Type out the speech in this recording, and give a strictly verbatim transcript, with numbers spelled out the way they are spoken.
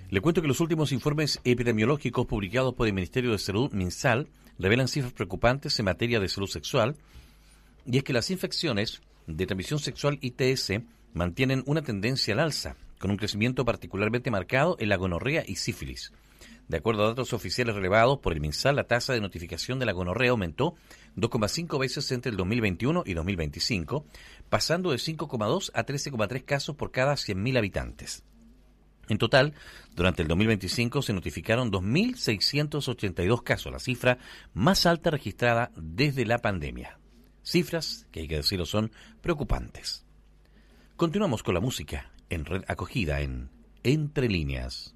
Le cuento que los últimos informes epidemiológicos publicados por el Ministerio de Salud, MinSal, revelan cifras preocupantes en materia de salud sexual, y es que las infecciones de transmisión sexual I T S mantienen una tendencia al alza, con un crecimiento particularmente marcado en la gonorrea y sífilis. De acuerdo a datos oficiales relevados por el MinSal, la tasa de notificación de la gonorrea aumentó dos coma cinco veces entre el dos mil veintiuno y dos mil veinticinco, pasando de cinco coma dos a trece coma tres casos por cada cien mil habitantes. En total, durante el dos mil veinticinco se notificaron dos mil seiscientos ochenta y dos casos, la cifra más alta registrada desde la pandemia. Cifras que, hay que decirlo, son preocupantes. Continuamos con la música en Red Acogida en Entre Líneas.